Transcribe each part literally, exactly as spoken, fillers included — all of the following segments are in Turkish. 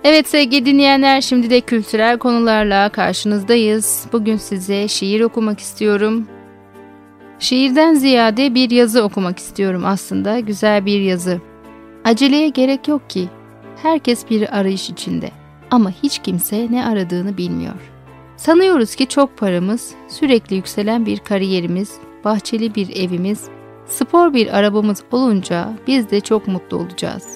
Evet sevgili dinleyenler, şimdi de kültürel konularla karşınızdayız. Bugün size şiir okumak istiyorum. Şiirden ziyade bir yazı okumak istiyorum aslında, güzel bir yazı. Aceleye gerek yok ki. Herkes bir arayış içinde. Ama hiç kimse ne aradığını bilmiyor. Sanıyoruz ki çok paramız, sürekli yükselen bir kariyerimiz, bahçeli bir evimiz, spor bir arabamız olunca biz de çok mutlu olacağız.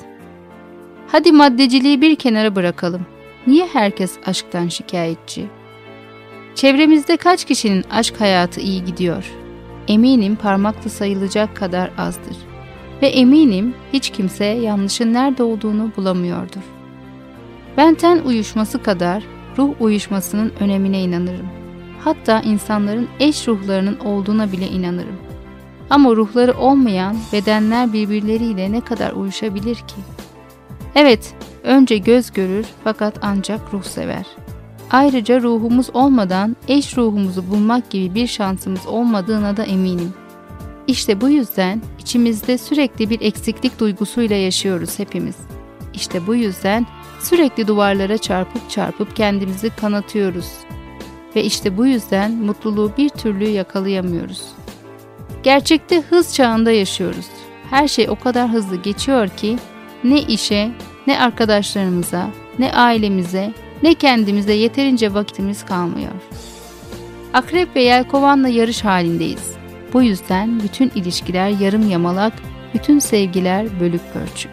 Hadi maddeciliği bir kenara bırakalım. Niye herkes aşktan şikayetçi? Çevremizde kaç kişinin aşk hayatı iyi gidiyor? Eminim parmakla sayılacak kadar azdır. Ve eminim hiç kimse yanlışın nerede olduğunu bulamıyordur. Ben ten uyuşması kadar ruh uyuşmasının önemine inanırım. Hatta insanların eş ruhlarının olduğuna bile inanırım. Ama ruhları olmayan bedenler birbirleriyle ne kadar uyuşabilir ki? Evet, önce göz görür fakat ancak ruh sever. Ayrıca ruhumuz olmadan eş ruhumuzu bulmak gibi bir şansımız olmadığına da eminim. İşte bu yüzden içimizde sürekli bir eksiklik duygusuyla yaşıyoruz hepimiz. İşte bu yüzden sürekli duvarlara çarpıp çarpıp kendimizi kanatıyoruz. Ve işte bu yüzden mutluluğu bir türlü yakalayamıyoruz. Gerçekte hız çağında yaşıyoruz. Her şey o kadar hızlı geçiyor ki ne işe, ne arkadaşlarımıza, ne ailemize, ne kendimize yeterince vakitimiz kalmıyor. Akrep ve yelkovanla yarış halindeyiz. Bu yüzden bütün ilişkiler yarım yamalak, bütün sevgiler bölük pörçük.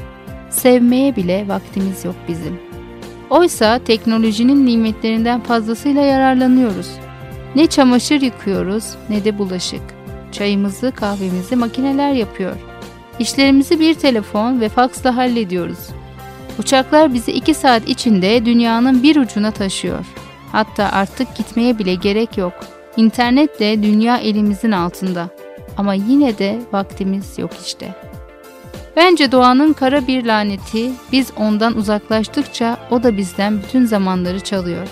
Sevmeye bile vaktimiz yok bizim. Oysa teknolojinin nimetlerinden fazlasıyla yararlanıyoruz. Ne çamaşır yıkıyoruz ne de bulaşık. Çayımızı, kahvemizi makineler yapıyor. İşlerimizi bir telefon ve faksla hallediyoruz. Uçaklar bizi iki saat içinde dünyanın bir ucuna taşıyor. Hatta artık gitmeye bile gerek yok. İnternetle dünya elimizin altında. Ama yine de vaktimiz yok işte. Bence doğanın kara bir laneti, biz ondan uzaklaştıkça o da bizden bütün zamanları çalıyor.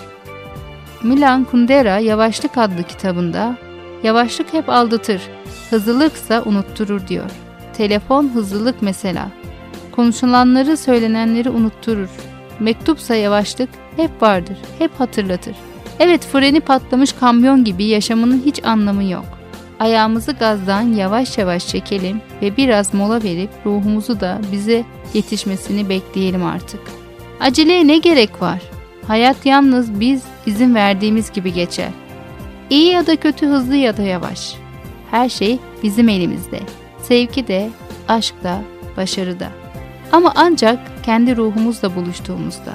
Milan Kundera Yavaşlık adlı kitabında, yavaşlık hep aldatır, hızlılıksa unutturur diyor. Telefon hızlılık mesela. Konuşulanları, söylenenleri unutturur. Mektupsa yavaşlık hep vardır, hep hatırlatır. Evet, freni patlamış kamyon gibi yaşamının hiç anlamı yok. Ayağımızı gazdan yavaş yavaş çekelim ve biraz mola verip ruhumuzu da bize yetişmesini bekleyelim artık. Aceleye ne gerek var? Hayat yalnız biz izin verdiğimiz gibi geçer. İyi ya da kötü, hızlı ya da yavaş. Her şey bizim elimizde. Sevgi de, aşk da, başarı da. Ama ancak kendi ruhumuzla buluştuğumuzda.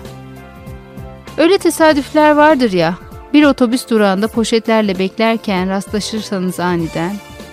Öyle tesadüfler vardır ya, bir otobüs durağında poşetlerle beklerken rastlaşırsanız aniden,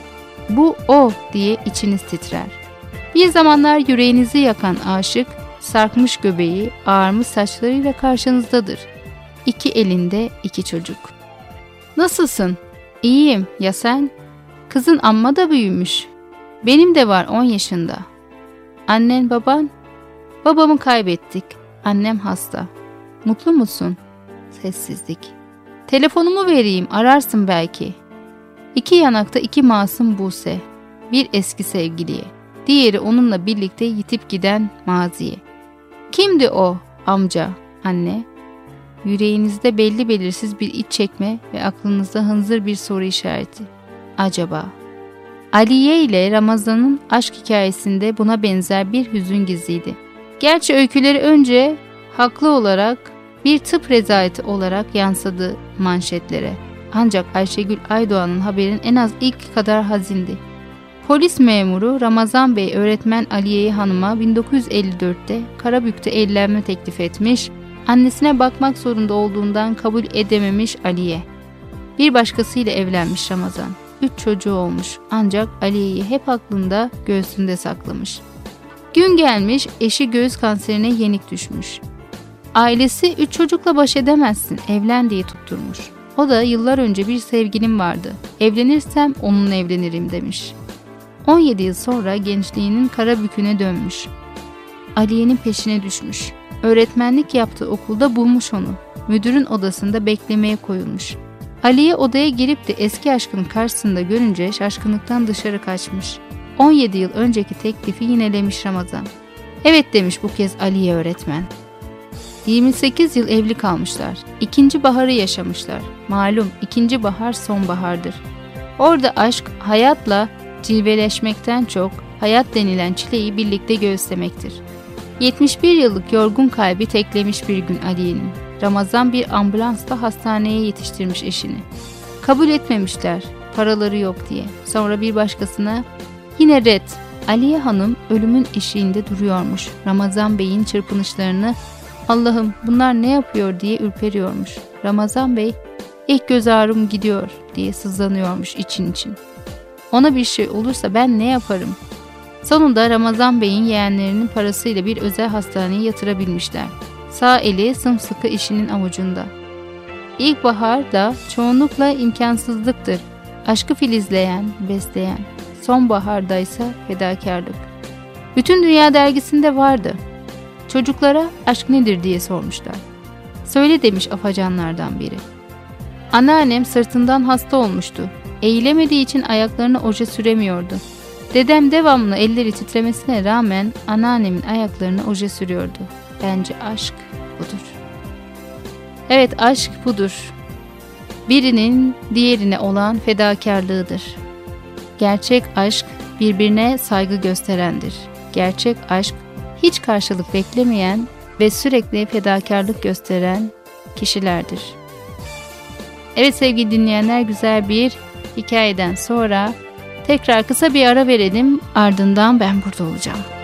bu o diye içiniz titrer. Bir zamanlar yüreğinizi yakan aşık, sarkmış göbeği, ağarmış saçlarıyla karşınızdadır. İki elinde iki çocuk. Nasılsın? İyiyim, ya sen? Kızın amma da büyümüş. Benim de var on yaşında. Annen, baban? Babamı kaybettik. Annem hasta. Mutlu musun? Sessizlik. Telefonumu vereyim, ararsın belki. İki yanakta iki masum Buse. Bir eski sevgiliye. Diğeri onunla birlikte yitip giden maziye. Kimdi o? Amca, anne. Yüreğinizde belli belirsiz bir iç çekme ve aklınızda hınzır bir soru işareti. Acaba? Aliye ile Ramazan'ın aşk hikayesinde buna benzer bir hüzün gizliydi. Gerçi öyküleri önce haklı olarak bir tıp rezaleti olarak yansıdı manşetlere. Ancak Ayşegül Aydoğan'ın haberin en az ilk kadar hazindi. Polis memuru Ramazan Bey öğretmen Aliye Hanım'a bin dokuz yüz elli dörtte Karabük'te evlenme teklif etmiş, annesine bakmak zorunda olduğundan kabul edememiş Aliye. Bir başkasıyla evlenmiş Ramazan. Üç çocuğu olmuş ancak Aliye'yi hep aklında, göğsünde saklamış. Gün gelmiş, eşi göğüs kanserine yenik düşmüş. Ailesi üç çocukla baş edemezsin, evlen diye tutturmuş. O da yıllar önce bir sevgilim vardı, evlenirsem onunla evlenirim demiş. on yedi yıl sonra gençliğinin Karabük'üne dönmüş. Aliye'nin peşine düşmüş. Öğretmenlik yaptığı okulda bulmuş onu. Müdürün odasında beklemeye koyulmuş. Aliye odaya girip de eski aşkının karşısında görünce şaşkınlıktan dışarı kaçmış. on yedi yıl önceki teklifi yinelemiş Ramazan. Evet demiş bu kez Aliye öğretmen. yirmi sekiz yıl evli kalmışlar. İkinci baharı yaşamışlar. Malum ikinci bahar sonbahardır. Orada aşk hayatla cilveleşmekten çok hayat denilen çileyi birlikte göğüslemektir. yetmiş bir yıllık yorgun kalbi teklemiş bir gün Aliye'nin. Ramazan bir ambulansla hastaneye yetiştirmiş eşini. Kabul etmemişler, paraları yok diye. Sonra bir başkasına yine red. Aliye Hanım ölümün eşiğinde duruyormuş. Ramazan Bey'in çırpınışlarını Allah'ım bunlar ne yapıyor diye ürperiyormuş. Ramazan Bey ilk göz ağrım gidiyor diye sızlanıyormuş için için. Ona bir şey olursa ben ne yaparım? Sonunda Ramazan Bey'in yeğenlerinin parasıyla bir özel hastaneye yatırabilmişler. Sağ eli sımsıkı işinin avucunda. İlkbahar da çoğunlukla imkansızlıktır. Aşkı filizleyen, besleyen. Sonbahardaysa fedakarlık. Bütün Dünya dergisinde vardı. Çocuklara aşk nedir diye sormuşlar. Söyle demiş afacanlardan biri. Anneannem sırtından hasta olmuştu. Eğilemediği için ayaklarına oje süremiyordu. Dedem devamlı elleri titremesine rağmen anneannemin ayaklarına oje sürüyordu. Bence aşk budur. Evet, aşk budur. Birinin diğerine olan fedakarlığıdır. Gerçek aşk birbirine saygı gösterendir. Gerçek aşk hiç karşılık beklemeyen ve sürekli fedakarlık gösteren kişilerdir. Evet sevgili dinleyenler, güzel bir hikayeden sonra tekrar kısa bir ara verelim, ardından ben burada olacağım.